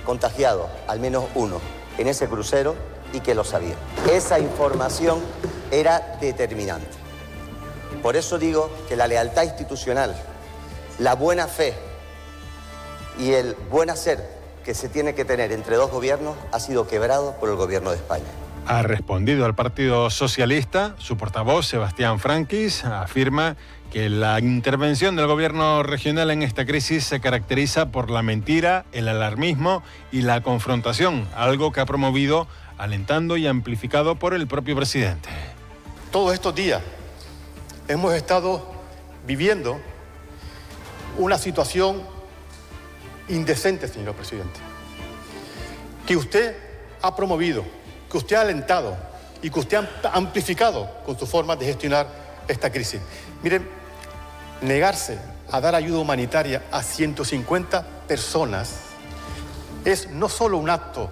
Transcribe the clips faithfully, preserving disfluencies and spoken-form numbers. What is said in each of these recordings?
contagiado al menos uno en ese crucero y que lo sabía. Esa información era determinante. Por eso digo que la lealtad institucional, la buena fe y el buen hacer que se tiene que tener entre dos gobiernos ha sido quebrado por el gobierno de España. Ha respondido al Partido Socialista. Su portavoz, Sebastián Franquis, afirma que la intervención del gobierno regional en esta crisis se caracteriza por la mentira, el alarmismo y la confrontación, algo que ha promovido, alentando y amplificado por el propio presidente. Todos estos días hemos estado viviendo una situación indecente, señor presidente, que usted ha promovido, que usted ha alentado y que usted ha amplificado con su forma de gestionar esta crisis. Miren, negarse a dar ayuda humanitaria a ciento cincuenta personas es no solo un acto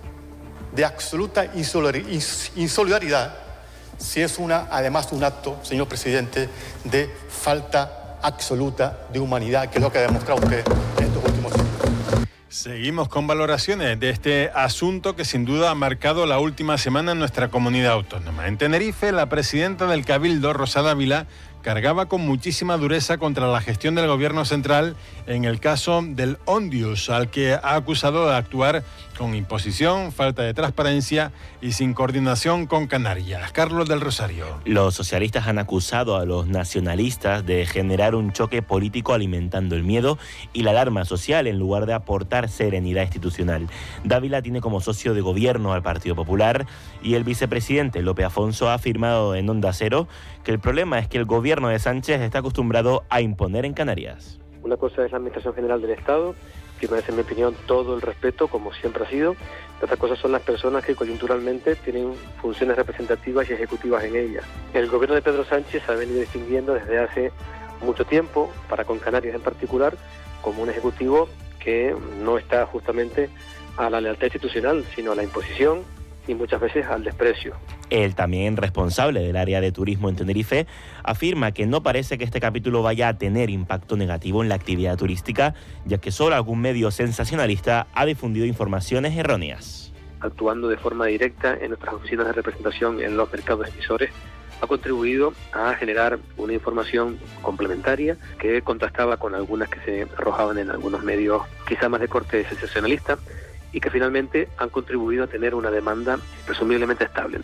de absoluta insolidaridad, sino es una, además un acto, señor presidente, de falta absoluta de humanidad, que es lo que ha demostrado usted en estos últimos años. Seguimos con valoraciones de este asunto que sin duda ha marcado la última semana en nuestra comunidad autónoma. En Tenerife, la presidenta del Cabildo, Rosa Dávila, cargaba con muchísima dureza contra la gestión del gobierno central en el caso del Ondius, al que ha acusado de actuar con imposición, falta de transparencia y sin coordinación con Canarias. Carlos del Rosario. Los socialistas han acusado a los nacionalistas de generar un choque político alimentando el miedo y la alarma social en lugar de aportar serenidad institucional. Dávila tiene como socio de gobierno al Partido Popular y el vicepresidente Lope Afonso ha afirmado en Onda Cero que el problema es que el gobierno de Sánchez está acostumbrado a imponer en Canarias. Una cosa es la Administración General del Estado, que merece, en mi opinión, todo el respeto, como siempre ha sido. Otras cosas son las personas que coyunturalmente tienen funciones representativas y ejecutivas en ella. El gobierno de Pedro Sánchez ha venido distinguiendo desde hace mucho tiempo, para con Canarias en particular, como un ejecutivo que no está justamente a la lealtad institucional, sino a la imposición y muchas veces al desprecio. El también responsable del área de turismo en Tenerife afirma que no parece que este capítulo vaya a tener impacto negativo en la actividad turística, ya que solo algún medio sensacionalista ha difundido informaciones erróneas. Actuando de forma directa en nuestras oficinas de representación en los mercados emisores, ha contribuido a generar una información complementaria que contrastaba con algunas que se arrojaban en algunos medios quizá más de corte sensacionalista, y que finalmente han contribuido a tener una demanda presumiblemente estable.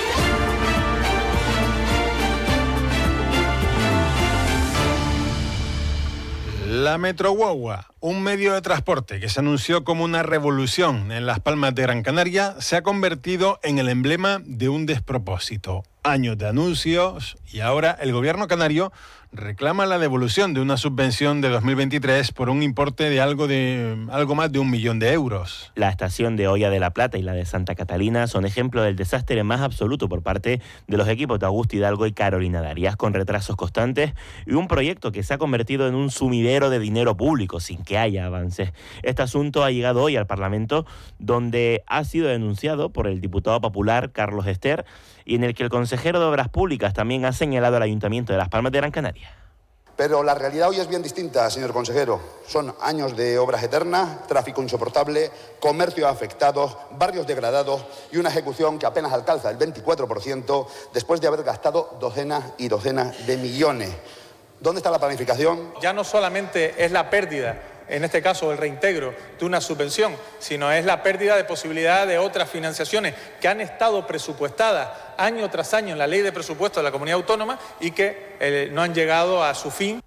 La Metroguagua, un medio de transporte que se anunció como una revolución en Las Palmas de Gran Canaria, se ha convertido en el emblema de un despropósito. Años de anuncios y ahora el gobierno canario reclama la devolución de una subvención de dos mil veintitrés por un importe de algo de algo más de un millón de euros. La estación de Hoya de la Plata y la de Santa Catalina son ejemplo del desastre más absoluto por parte de los equipos de Augusto Hidalgo y Carolina Darias, con retrasos constantes y un proyecto que se ha convertido en un sumidero de dinero público sin que haya avances. Este asunto ha llegado hoy al Parlamento, donde ha sido denunciado por el diputado popular Carlos Ester y en el que el consejero de Obras Públicas también ha señalado al Ayuntamiento de Las Palmas de Gran Canaria. Pero la realidad hoy es bien distinta, señor consejero. Son años de obras eternas, tráfico insoportable, comercios afectados, barrios degradados y una ejecución que apenas alcanza el veinticuatro por ciento después de haber gastado docenas y docenas de millones. ¿Dónde está la planificación? Ya no solamente es la pérdida, en este caso el reintegro de una subvención, sino es la pérdida de posibilidad de otras financiaciones que han estado presupuestadas año tras año en la ley de presupuesto de la comunidad autónoma y que eh, no han llegado a su fin.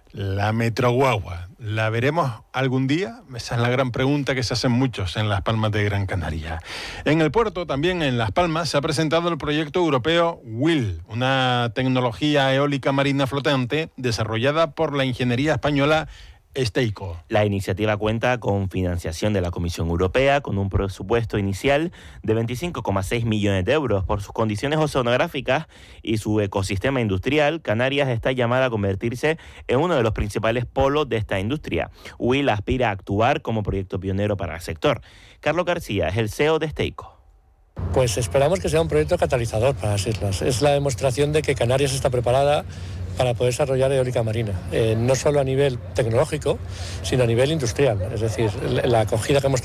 La Metroguagua, ¿la veremos algún día? Esa es la gran pregunta que se hacen muchos en Las Palmas de Gran Canaria. En el puerto, también en Las Palmas, se ha presentado el proyecto europeo Will, una tecnología eólica marina flotante desarrollada por la ingeniería española Steico. La iniciativa cuenta con financiación de la Comisión Europea, con un presupuesto inicial de veinticinco coma seis millones de euros. Por sus condiciones oceanográficas y su ecosistema industrial, Canarias está llamada a convertirse en uno de los principales polos de esta industria. Will aspira a actuar como proyecto pionero para el sector. Carlos García es el C E O de Steico. Pues esperamos que sea un proyecto catalizador para las islas. Es la demostración de que Canarias está preparada para poder desarrollar eólica marina, eh, no solo a nivel tecnológico, sino a nivel industrial. Es decir, la acogida que hemos